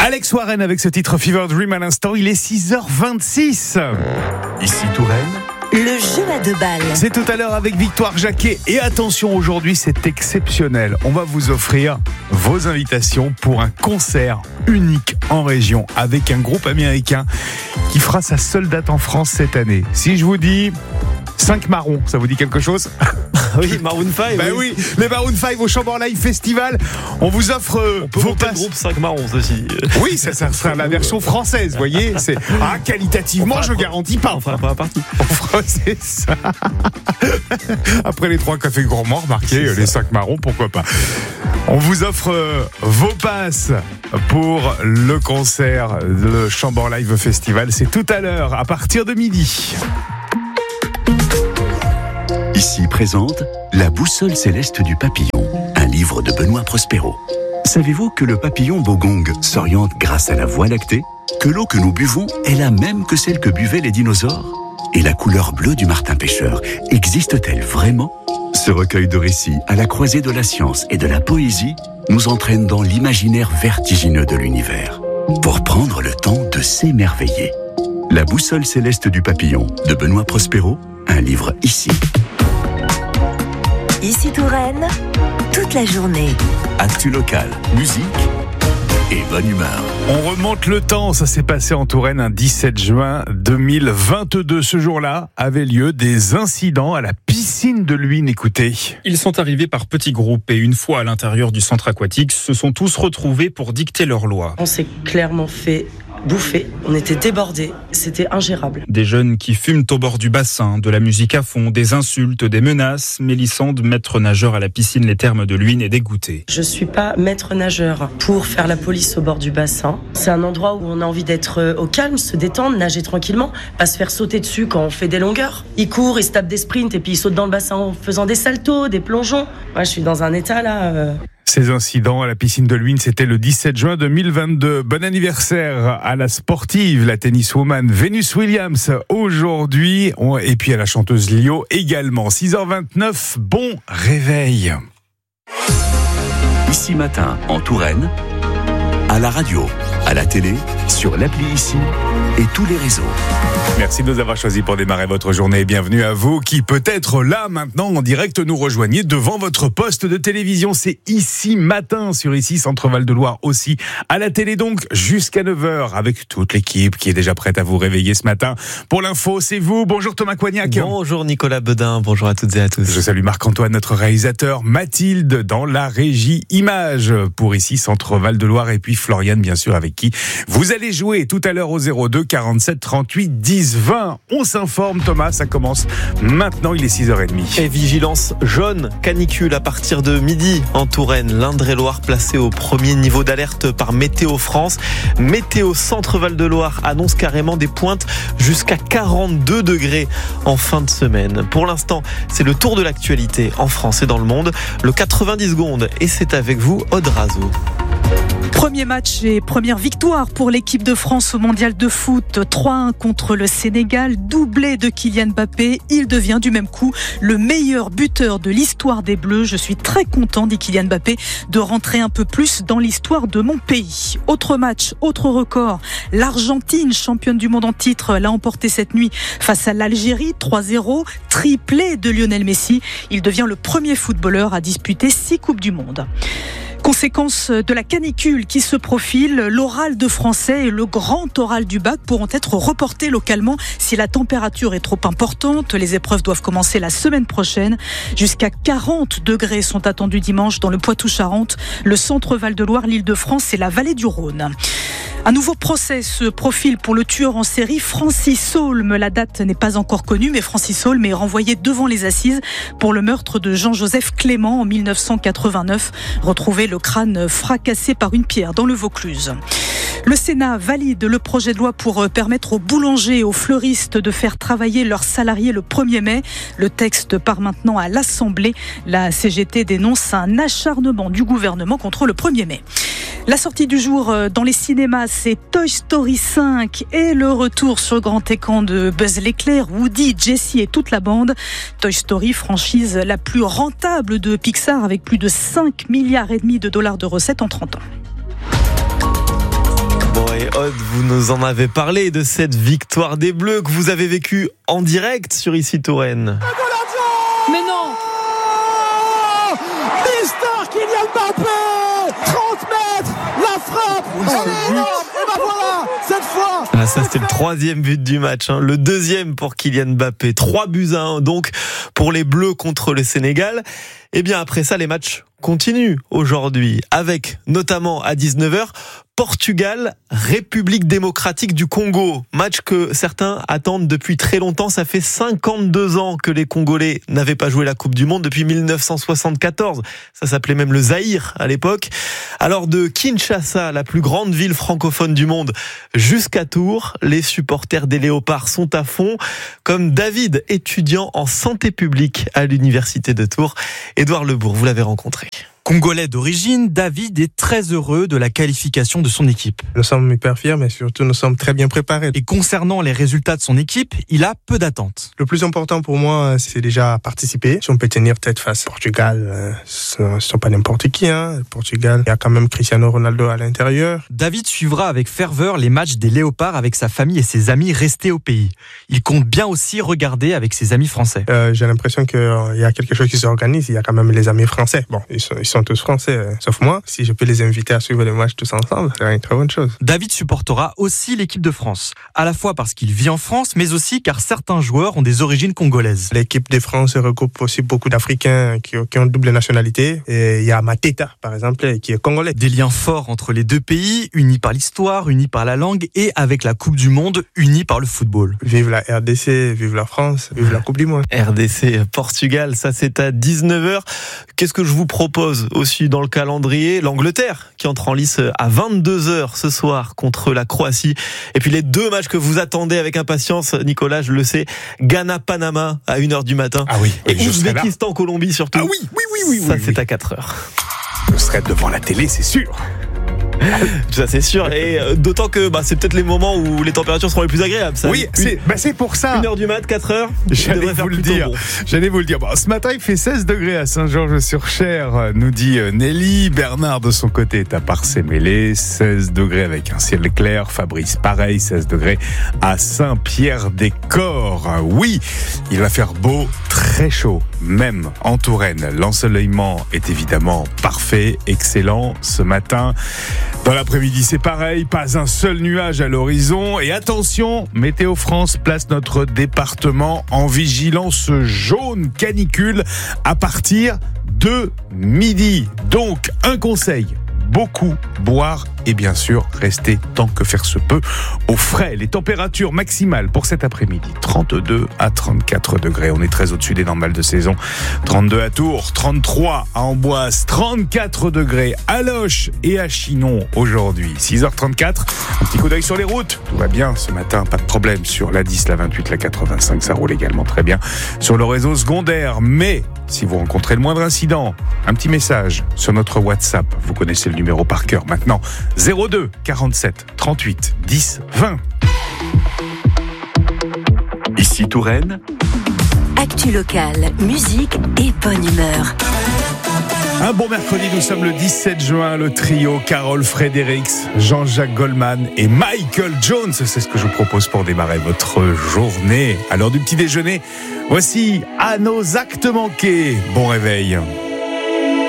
Alex Warren avec ce titre Fever Dream à l'instant, il est 6h26. Ici Touraine. Le jeu à 2 balles. C'est tout à l'heure avec Victoire Jacquet. Et attention, aujourd'hui c'est exceptionnel. On va vous offrir vos invitations pour un concert unique en région avec un groupe américain qui fera sa seule date en France cette année. Si je vous dis 5 marrons, ça vous dit quelque chose ? Oui, Maroon 5. Ben oui, les Maroon 5 au Chambord Live Festival. On vous offre vos passes. Le groupe 5 marrons aussi. Oui, ça sera la version française, vous voyez. C'est qualitativement, je garantis pas. On fera pas partie. C'est ça. Après les 3 cafés gourmands, remarquez, les 5 marrons, pourquoi pas. On vous offre vos passes pour le concert, le Chambord Live Festival. C'est tout à l'heure, à partir de midi. Ici présente La boussole céleste du papillon, un livre de Benoît Prospero. Savez-vous que le papillon bogong s'oriente grâce à la voie lactée ? Que l'eau que nous buvons est la même que celle que buvaient les dinosaures ? Et la couleur bleue du martin pêcheur existe-t-elle vraiment ? Ce recueil de récits à la croisée de la science et de la poésie nous entraîne dans l'imaginaire vertigineux de l'univers, pour prendre le temps de s'émerveiller. La boussole céleste du papillon de Benoît Prospero, un livre ici. Ici Touraine, toute la journée. Actu locale, musique et bonne humeur. On remonte le temps, ça s'est passé en Touraine un 17 juin 2022. Ce jour-là avaient lieu des incidents à la piscine de Luynes. Écoutez. Ils sont arrivés par petits groupes et une fois à l'intérieur du centre aquatique, se sont tous retrouvés pour dicter leurs lois. On s'est clairement fait bouffer, on était débordés, c'était ingérable. Des jeunes qui fument au bord du bassin, de la musique à fond, des insultes, des menaces. Mélissande, maître nageur à la piscine Les Thermes de Luynes, est dégoûtée. Je suis pas maître nageur pour faire la police au bord du bassin. C'est un endroit où on a envie d'être au calme, se détendre, nager tranquillement, pas se faire sauter dessus quand on fait des longueurs. Ils courent, ils se tapent des sprints et puis ils sautent dans le bassin en faisant des saltos, des plongeons. Moi, je suis dans un état là... Ces incidents à la piscine de Luynes, c'était le 17 juin 2022. Bon anniversaire à la sportive, la tenniswoman Venus Williams aujourd'hui, et puis à la chanteuse Lio également. 6h29, bon réveil. Ici matin, en Touraine, à la radio, à la télé, sur l'appli Ici et tous les réseaux. Merci de nous avoir choisis pour démarrer votre journée. Bienvenue à vous qui peut-être là maintenant en direct nous rejoignez devant votre poste de télévision. C'est Ici matin sur Ici Centre Val de Loire aussi. À la télé donc jusqu'à 9h avec toute l'équipe qui est déjà prête à vous réveiller ce matin. Pour l'info, c'est vous. Bonjour Thomas Coignac. Bonjour Nicolas Bedin. Bonjour à toutes et à tous. Je salue Marc-Antoine, notre réalisateur. Mathilde dans la régie image pour Ici Centre Val de Loire et puis Floriane bien sûr avec qui vous allez jouer tout à l'heure au 02 47 38 10 20. On s'informe Thomas, ça commence maintenant, il est 6h30. Et vigilance jaune, canicule à partir de midi en Touraine. L'Indre-et-Loire placé au premier niveau d'alerte par Météo France. Météo Centre Val de Loire annonce carrément des pointes jusqu'à 42 degrés en fin de semaine. Pour l'instant, c'est le tour de l'actualité en France et dans le monde. Le 90 secondes et c'est avec vous Aude Razo. Premier match et première victoire pour l'équipe de France au mondial de foot. 3-1 contre le Sénégal, doublé de Kylian Mbappé. Il devient du même coup le meilleur buteur de l'histoire des Bleus. Je suis très content, dit Kylian Mbappé, de rentrer un peu plus dans l'histoire de mon pays. Autre match, autre record. L'Argentine, championne du monde en titre, l'a emporté cette nuit face à l'Algérie, 3-0. Triplé de Lionel Messi. Il devient le premier footballeur à disputer 6 Coupes du Monde. Conséquence de la canicule qui se profile, l'oral de français et le grand oral du bac pourront être reportés localement si la température est trop importante. Les épreuves doivent commencer la semaine prochaine. Jusqu'à 40 degrés sont attendus dimanche dans le Poitou-Charentes, le centre Val de Loire, l'Île-de-France et la vallée du Rhône. Un nouveau procès se profile pour le tueur en série Francis Saulme. La date n'est pas encore connue, mais Francis Saulme est renvoyé devant les assises pour le meurtre de Jean-Joseph Clément en 1989. Retrouvé le crâne fracassé par une pierre dans le Vaucluse. Le Sénat valide le projet de loi pour permettre aux boulangers et aux fleuristes de faire travailler leurs salariés le 1er mai. Le texte part maintenant à l'Assemblée. La CGT dénonce un acharnement du gouvernement contre le 1er mai. La sortie du jour dans les cinémas, c'est Toy Story 5 et le retour sur le grand écran de Buzz l'éclair, Woody, Jessie et toute la bande. Toy Story, franchise la plus rentable de Pixar avec plus de 5,5 milliards de dollars de recettes en 30 ans. Aude, vous nous en avez parlé de cette victoire des Bleus que vous avez vécue en direct sur Ici Touraine. Mais non, Mister Kylian Mbappé, 30 mètres, la frappe, elle est énorme, et ben voilà, cette fois. Ah, ça c'était le 3e but du match, le 2e pour Kylian Mbappé, 3-1 donc pour les Bleus contre le Sénégal. Et bien après ça, les matchs continuent aujourd'hui avec notamment à 19h Portugal, République démocratique du Congo. Match que certains attendent depuis très longtemps. Ça fait 52 ans que les Congolais n'avaient pas joué la Coupe du Monde depuis 1974. Ça s'appelait même le Zaïre à l'époque. Alors de Kinshasa, la plus grande ville francophone du monde, jusqu'à Tours, les supporters des Léopards sont à fond, comme David, étudiant en santé publique à l'université de Tours. Édouard Lebourg, vous l'avez rencontré. Congolais d'origine, David est très heureux de la qualification de son équipe. Nous sommes hyper fiers, mais surtout nous sommes très bien préparés. Et concernant les résultats de son équipe, il a peu d'attentes. Le plus important pour moi, c'est déjà participer. Si on peut tenir tête face au Portugal, ce ne sont pas n'importe qui. Le Portugal, il y a quand même Cristiano Ronaldo à l'intérieur. David suivra avec ferveur les matchs des Léopards avec sa famille et ses amis restés au pays. Il compte bien aussi regarder avec ses amis français. J'ai l'impression qu'il y a quelque chose qui s'organise. Il y a quand même les amis français. Bon, ils sont tous français, sauf moi. Si je peux les inviter à suivre les matchs tous ensemble, c'est une très bonne chose. David supportera aussi l'équipe de France, à la fois parce qu'il vit en France, mais aussi car certains joueurs ont des origines congolaises. L'équipe de France regroupe aussi beaucoup d'Africains qui ont double nationalité. Et il y a Mateta, par exemple, qui est congolais. Des liens forts entre les deux pays, unis par l'histoire, unis par la langue et avec la Coupe du Monde, unis par le football. Vive la RDC, vive la France, vive la Coupe du Monde. RDC, Portugal, ça c'est à 19h. Qu'est-ce que je vous propose aussi dans le calendrier? L'Angleterre qui entre en lice à 22h ce soir contre la Croatie. Et puis les deux matchs que vous attendez avec impatience, Nicolas, je le sais, Ghana-Panama à 1h du matin. Ah oui, et Ouzbékistan-Colombie surtout. Ah oui. Ça c'est à 4h. Je serai devant la télé, c'est sûr. Ça c'est sûr, et d'autant que c'est peut-être les moments où les températures seront les plus agréables. Ça. Oui, c'est pour ça. 1h du mat, 4h. J'allais vous le dire. Bon, ce matin, il fait 16 degrés à Saint-Georges-sur-Cher, nous dit Nelly. Bernard, de son côté, est à Parcé-Mêlé, 16 degrés avec un ciel clair. Fabrice, pareil, 16 degrés à Saint-Pierre-des-Corps. Oui, il va faire beau, très chaud, même en Touraine. L'ensoleillement est évidemment parfait, excellent ce matin. Dans l'après-midi, c'est pareil, pas un seul nuage à l'horizon. Et attention, Météo France place notre département en vigilance jaune canicule à partir de midi. Donc, un conseil, beaucoup boire et bien sûr rester tant que faire se peut au frais. Les températures maximales pour cet après-midi, 32 à 34 degrés. On est très au-dessus des normales de saison. 32 à Tours, 33 à Amboise, 34 degrés à Loches et à Chinon aujourd'hui. 6h34, un petit coup d'œil sur les routes. Tout va bien ce matin, pas de problème sur la 10, la 28, la 85. Ça roule également très bien sur le réseau secondaire. Mais si vous rencontrez le moindre incident, un petit message sur notre WhatsApp. Vous connaissez le numéro par cœur maintenant. 02 47 38 10 20. Ici Touraine. Actu locale, musique et bonne humeur. Un bon mercredi, nous sommes le 17 juin, le trio Carole Fredericks, Jean-Jacques Goldman et Michael Jones. C'est ce que je vous propose pour démarrer votre journée. À l'heure du petit déjeuner, voici À nos actes manqués. Bon réveil.